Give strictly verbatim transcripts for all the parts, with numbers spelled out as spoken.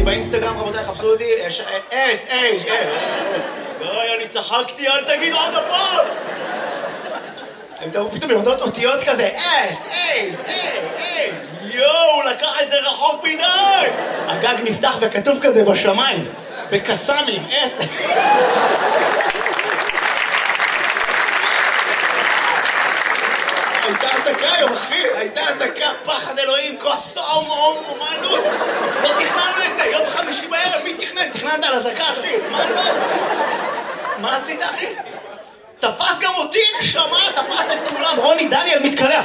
באינסטגרם, רבותיי, חפשו אותי, אס, אס, אס. אוי, אני צחקתי, אל תגיד עוד הפעם. הם תראו פתאום במדעות אותיות כזה, אס, אס, אס, יואו, הוא לקח את זה רחוק מדי. הגג נפתח וכתוב כזה בשמיים, בקסמים, אס. הייתה עסקה היום, אחי, הייתה עסקה, פחד אלוהים, כוס אום אום אומנות. לא תכננו את זה, יום חמישי בערב, מי תכנן? תכננת על עסקה, אחי, מה לא? מה עשית, אחי? תפס גם אותי, נשמה, תפס את כולם, רוני דניאל מתקלח.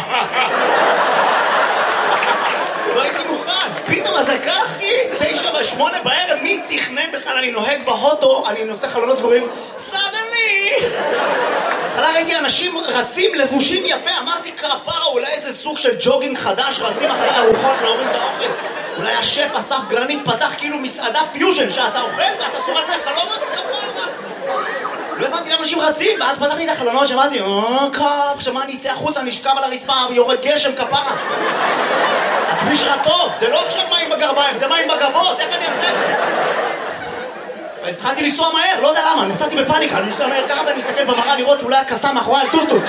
לא הייתי מוכן, פתאום עסקה, אחי, תשע ושמונה בערב, מי תכנן בכלל? אני נוהג בהוטו, אני נושא חלונות סגורים, סדני! התחלה ראיתי אנשים רצים לבושים יפה, אמרתי כפרה, אולי איזה סוג של ג'וגינג חדש, רצים אחרי ארוחות להוריד את האוכל. אולי השף אסף גרנית פתח כאילו מסעדה פיוז'ן, שאתה אוכל ואתה סורק מהחלומות, כפרה. לא הבנתי למה אנשים רצים, ואז פתחתי את החלונות, שמעתי, אה, קאפ, שמה אני אצא החוצה, נשכב על הרצפה, יורד גשם, כפרה. הכביש רע טוב, זה לא עכשיו מים בגרביים, זה מים בגבות, איך אני אעשה את זה? אז התחלתי לנסוע מהר, לא יודע למה, נסעתי בפאניקה, אני נוסע מהר ככה ואני מסתכל במראה לראות שאולי הקסם מאחורי על טוטוט.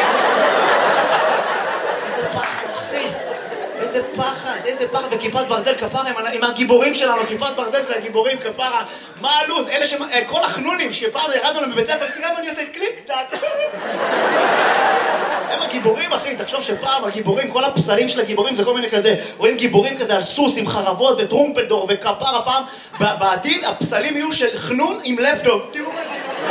איזה פחד, אחי, איזה פחד, איזה פחד, וכיפת ברזל כפרה עם הגיבורים שלנו, כיפת ברזל זה הגיבורים כפרה, מה הלו"ז, אלה ש... כל החנונים שפעם ירדנו להם בבית ספר, תראה מה אני עושה, קליק, טאט. הם הגיבורים, אחי, תחשוב שפעם הגיבורים, כל הפסלים של הגיבורים זה כל מיני כזה, רואים גיבורים כזה על סוס עם חרבות וטרומפלדור וכפרה פעם, בעתיד הפסלים יהיו של חנון עם לפטופ. תראו מה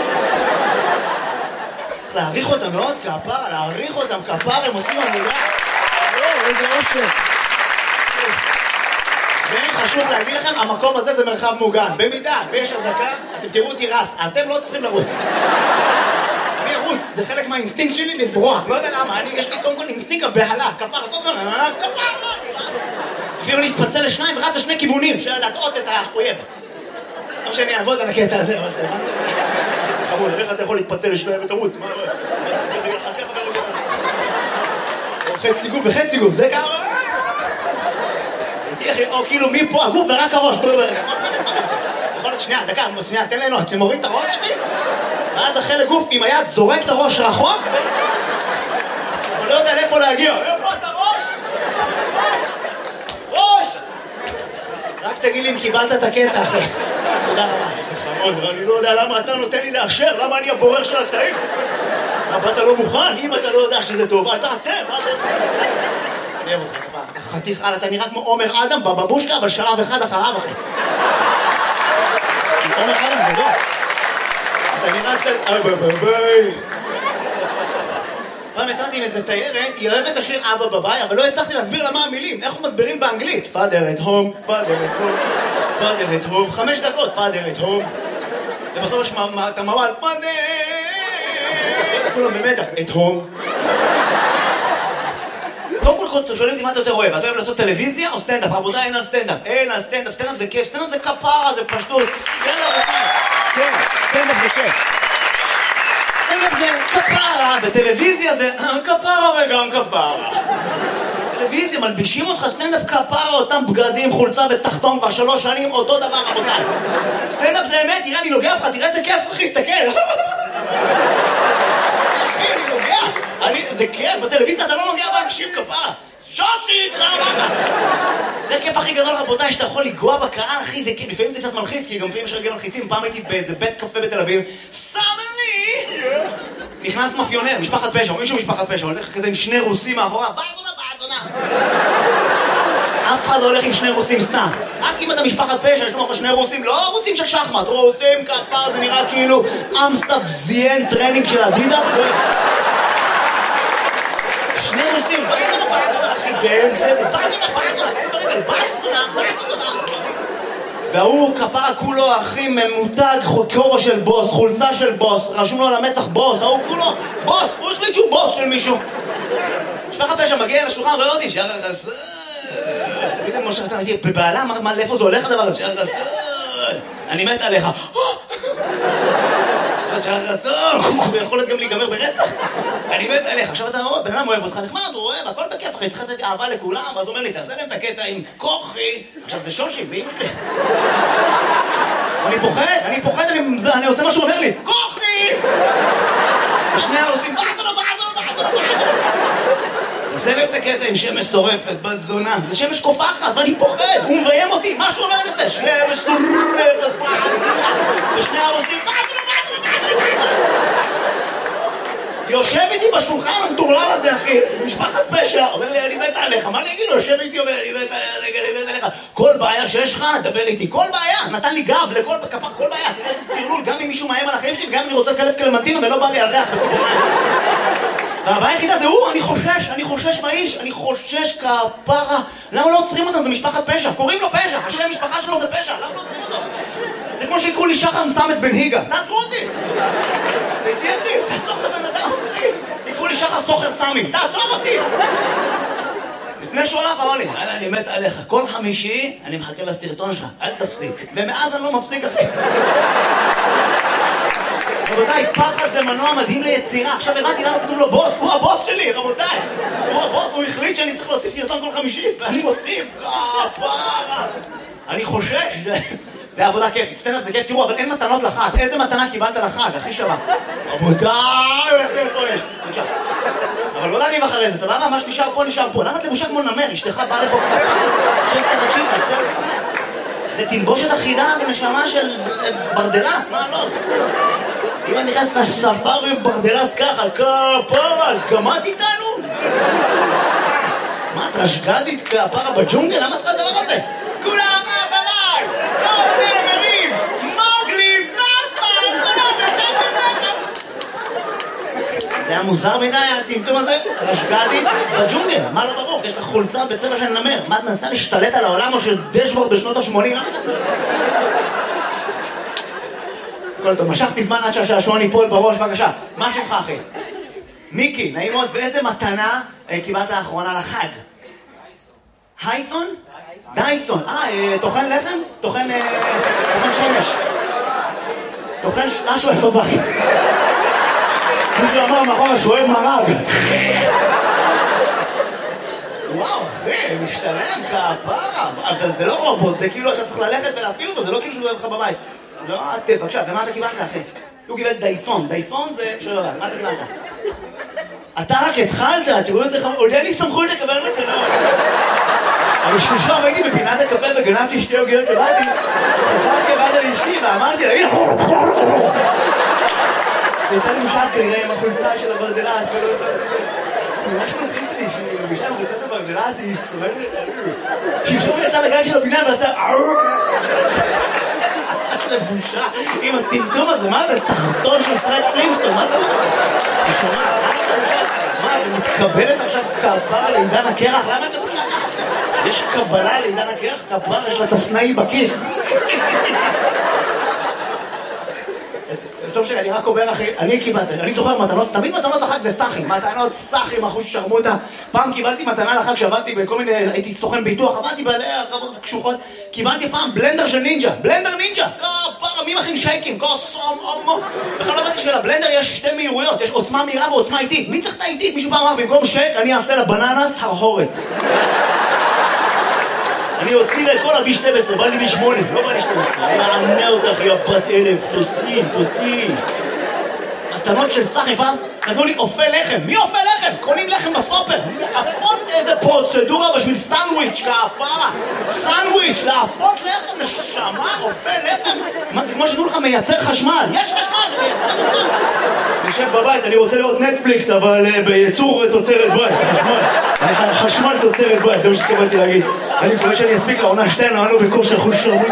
צריך להעריך אותם מאוד, כפרה, להעריך אותם, כפרה, הם עושים עמודה. לא, איזה אושר. חשוב להגיד לכם, המקום הזה זה מרחב מוגן. במידה ויש הזקה, אתם תראו אותי רץ, אתם לא צריכים לרוץ. אני ארוץ, זה חלק מהאינסטינקט שלי לברוח, לא יודע למה, אני, יש לי קודם כל אינסטינקט הבהלה, כפרה, קודם כל, כפרה, אפילו להתפצל לשניים, רץ לשני כיוונים, של להטעות את האויב. לא שאני אעבוד על הקטע הזה, אבל אתה חמוד, איך אתה יכול להתפצל לשניים ותרוץ? מה, חצי גוף וחצי גוף, זה ככה? או כאילו מפה, הגוף ורק הראש. יכול להיות, שנייה, דקה, שנייה, תן לנו, שמוריד את הראש, ואז החלק גוף עם היד זורק את הראש רחוק, אבל לא יודע לאיפה להגיע. איפה את הראש? ראש! רק תגיד לי אם קיבלת את הקטע אחרי. תודה רבה. זה חמוד, ואני לא יודע למה אתה נותן לי לאשר, למה אני הבורר של הקטעים? למה אתה לא מוכן? אם אתה לא יודע שזה טוב, אל תעשה, מה אתה רוצה? אני אוהב אותך, חתיך, אלה, אתה נראה כמו עומר אדם בבבושקה, אבל שלב אחד אחריו, אחי. עומר אדם, זה לא. אתה נראה קצת... אבא בביי. פעם יצאתי עם איזה תיירת, היא אוהבת את השיר אבא בביי, אבל לא הצלחתי להסביר לה מה המילים, איך הוא מסבירים באנגלית. Father at home, Father at home, Father at home, חמש דקות, Father at home. ובסוף יש את המעל, Father! כולם במתח, at home. קודם כל, אתה שואלים אותי מה אתה יותר אוהב, אתה אוהב לעשות טלוויזיה או סטנדאפ? רבותיי, אין על סטנדאפ, אין על סטנדאפ, סטנדאפ זה כיף, סטנדאפ זה כפרה, זה פשטות, כן רבותיי, כן, סטנדאפ זה כיף. סטנדאפ זה כפרה, בטלוויזיה זה כפרה וגם כפרה. טלוויזיה, מלבישים אותך סטנדאפ כפרה, אותם בגדים, חולצה ותחתון כבר שלוש שנים, אותו דבר רבותיי. סטנדאפ זה אמת, תראה, אני נוגע לך, תראה איזה כיף, אחי, סתכל. זה כיף, בטלוויזיה אתה לא נוגע באנשים כפרה. שושי, תודה רבה. זה הכיף הכי גדול רבותיי, שאתה יכול לגוע בקהל, אחי, זה כיף. לפעמים זה קצת מלחיץ, כי גם לפעמים יש רגל מלחיצים. פעם הייתי באיזה בית קפה בתל אביב, סדני! נכנס מאפיונר, משפחת פשע, או מישהו משפחת פשע, הולך כזה עם שני רוסים מאחורה, באזונה, באזונה. אף אחד לא הולך עם שני רוסים סתם. רק אם אתה משפחת פשע, יש לנו שני רוסים, לא רוסים של שחמט, רוסים כפר, זה נראה כאילו אמסטאפ זיין טרנינג של אדידס. שני רוסים, באזונה, באזונה, אחי, באמצע, באזונה, באזונה, באזונה, באזונה, באזונה. והוא כפרה כולו, אחי, ממותג, כובע של בוס, חולצה של בוס, רשום לו על המצח בוס, ההוא כולו, בוס, הוא החליט שהוא בוס של מישהו. משפחת פשע מגיע לשולחן, רואה אותי, שער החסר. פתאום כמו שאתה הייתי בבעלה, מה, לאיפה זה הולך הדבר הזה? שער החסר. אני מת עליך. שחר חסון, הוא יכול להיות גם להיגמר ברצח. אני מת עליך, עכשיו אתה רואה, בן אדם אוהב אותך, נחמד, הוא אוהב, הכל בכיף, אחי, צריך לתת אהבה לכולם, ואז הוא אומר לי, תעשה להם את הקטע עם כוחי. עכשיו זה שושי, זה אמא שלי. אני פוחד, אני פוחד, אני עושה מה שהוא אומר לי, כוחי! ושנייה עושים, בעדו, בעדו, בעדו, בעדו. תעשה להם את הקטע עם שמש שורפת, בת זונה. זה שמש קופחת, ואני פוחד, הוא מביים אותי, מה שהוא אומר לזה? שמש שורפת, בעדו. ושנייה עושים, בעדו, בעדו, בעדו, בעדו. יושב איתי בשולחן המטורלל הזה, אחי, משפחת פשע, אומר לי, אני מת עליך, מה אני אגיד לו? יושב איתי, אומר, אני מת עליך, כל בעיה שיש לך, דבר איתי, כל בעיה, נתן לי גב לכל כפר, כל בעיה, תראה איזה תרלול, גם אם מישהו מאיים על החיים שלי, גם אם אני רוצה לקלף קלמנטינה ולא בא לי ירח בציפורניים. והבעיה היחידה זה הוא, אני חושש, אני חושש מהאיש, אני חושש כפרה, למה לא עוצרים אותם? זה משפחת פשע, קוראים לו פשע, השם משפחה שלו זה פשע, למה לא עוצרים אותו? זה כמו שיקראו לי שחר מסמס בן היגה, תעצרו אותי! תהייתי אחי, תעצור את הבן אדם, אחי! יקראו לי שחר סוחר סמי, תעצור אותי! לפני שהוא הלך, אמר לי, אני מת עליך, כל חמישי אני מחכה לסרטון שלך, אל תפסיק. ומאז אני לא מפסיק, אחי. רבותיי, פחד זה מנוע מדהים ליצירה. עכשיו הבנתי למה כתוב לו בוס, הוא הבוס שלי, רבותיי. הוא הבוס, הוא החליט שאני צריך להוציא סרטון כל חמישי, ואני מוציא, כפרה. אני חושש, זה עבודה כיפית, סטנדאפ זה כיף, תראו, אבל אין מתנות לחג. איזה מתנה קיבלת לחג, הכי שווה? רבותיי, איך זה פה יש? בבקשה. אבל לא להריב אחרי זה, סבבה? מה שנשאר פה נשאר פה. למה את לבושה כמו נמר? אשתך באה לפה שסת תקשיב, זה תלבושת אחידה ונשמה של ברדלס, מה לא? אם אני נכנס לספארי עם ברדלס ככה, כפרה, גמרת איתנו? מה, את רשגדית כפרה בג'ונגל? למה צריך הדבר הזה? כולם מאחריי! כל הנאמרים! מוגלי! נאפה! כולם נאפה! זה היה מוזר מדי, הטמטום הזה? רשגדית בג'ונגל, מה לא ברור? יש לך חולצה בצבע של נמר. מה, את מנסה להשתלט על העולם או של דשבורד בשנות ה-שמונים? כל טוב, משכתי זמן עד שהשעשועון ייפול בראש, בבקשה. מה שמך, אחי? מיקי, נעים מאוד, ואיזה מתנה קיבלת לאחרונה לחג? הייסון? דייסון. אה, תוכן לחם? תוכן שמש. תוכן משהו איך בבק. מישהו אמר מאחורה שהוא אוהב מרג. וואו, אחי, משתלם כפרה. אבל זה לא רובוט, זה כאילו אתה צריך ללכת ולהפעיל אותו, זה לא כאילו שהוא אוהב לך בבית. לא, את, בבקשה, ומה אתה קיבלת, אחי? הוא קיבל דייסון. דייסון זה... שלא יודע, מה אתה קיבלת? אתה רק התחלת, תראו איזה חמור, עוד אין לי סמכות לקבל מתנות. אבל שלשום הייתי בפינת הקפה וגנבתי שתי עוגיות לבדי, חזרתי לבד על אשתי ואמרתי לה, הנה! הייתה לי משל כנראה עם החולצה של הברדלס ולא עושה... ממש מלחיץ לי שהיא מרגישה עם חולצת הברדלס, היא שורדת עלו. שלשום הייתה לגן של הבניין ועשתה... לבושה עם הטמטום הזה, מה זה? תחתון של פרד פלינסטון, מה זה? היא שומעת, מה, היא מתקבלת עכשיו כפרה לעידן הקרח? למה את לבושה ככה? יש קבלה לעידן הקרח? כפרה, יש לה תסנאי בכיס. טוב שאני רק אומר אחי, אני קיבלתי, אני זוכר מתנות, תמיד מתנות לחג זה סחים, מתנות סחים, אחוז ששרמוטה. פעם קיבלתי מתנה לחג שעבדתי בכל מיני, הייתי סוכן ביטוח, עבדתי בעלי הרבות קשוחות, קיבלתי פעם בלנדר של נינג'ה, בלנדר נינג'ה, כפרה, מי מכין שייקים, כוסום, אומו. בכלל לא ידעתי שלבלנדר יש שתי מהירויות, יש עוצמה מהירה ועוצמה איטית. מי צריך את האיטית? מישהו פעם אמר, במקום שייק אני אעשה לבננס הרהורת. אני הוציא לה את כל ה-בי שתים עשרה, בא לי בי שמונה, לא בא לי שתים עשרה. אני אענה אותך, יא בת אלף, תוציא, תוציא. מתנות של סחי פעם, נתנו לי אופה לחם. מי אופה לחם? קונים לחם בסופר. להפות איזה פרוצדורה בשביל סנדוויץ', כפרה. סנדוויץ', להפות לחם, נשמה, אופה לחם. מה זה כמו שתנו לך מייצר חשמל? יש חשמל, מייצר חשמל. נשב בבית, אני רוצה לראות נטפליקס, אבל בייצור תוצרת בית, חשמל. חשמל תוצרת בית, זה מה שתקבלתי להגיד. אני מקווה שאני אספיק לעונה שתינו, אנו בכושר חוש שרמוטה.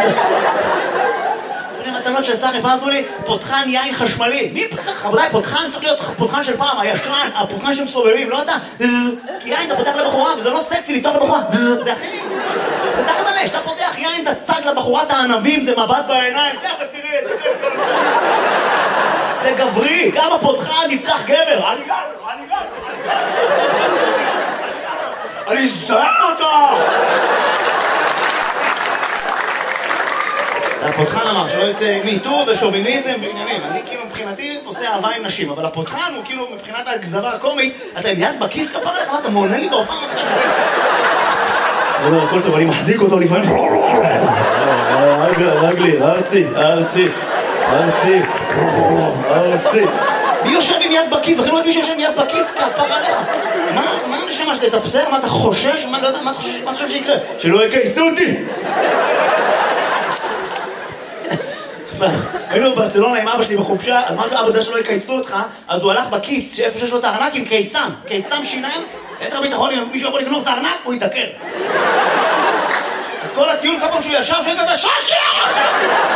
מתנות של סחי, פעם תנו לי פותחן יין חשמלי. מי צריך? רבותיי, פותחן צריך להיות פותחן של פעם, הישן, הפותחן שמסובבים, לא אתה. כי יין אתה פותח לבחורה, וזה לא סקסי לפתוח לבחורה. זה הכי... זה תחת עלי, שאתה פותח יין, אתה צג לבחורת הענבים, זה מבט בעיניים. תכף תראי את זה. זה גברי, גם הפותחן נפתח גבר. אני גבר, אני גבר, אני גבר. אני זהר אותו! הפותחן אמר שלא יוצא מיטור ושוביניזם בעניינים. אני כאילו מבחינתי עושה אהבה עם נשים, אבל הפותחן הוא כאילו מבחינת הגזרה הקומית, אתה עם יד בכיס כפר עליך, מה אתה מעונה לי בהופעה מבחינתי? אני אומר, הכל טוב, אני מחזיק אותו לפעמים. רגלי, ארצי, ארצי, ארצי, ארצי. מי יושב עם יד בכיס? בכלל לא יודעת מי שיושב עם יד בכיס כפר עליך. מה המשמש לתפסר? מה אתה חושש? מה אתה חושב שיקרה? שלא יקייסו אותי! היינו בברצלונה עם אבא שלי בחופשה, אמרתי אבא זה שלא יקייסו אותך, אז הוא הלך בכיס שאיפה שיש לו את הארנק עם קיסם, קיסם שיניים, יתר ביטחון, אם מישהו יכול לגנוב את הארנק, הוא יתעקר. אז כל הטיול כמה שהוא ישב, שהוא כזה שושי!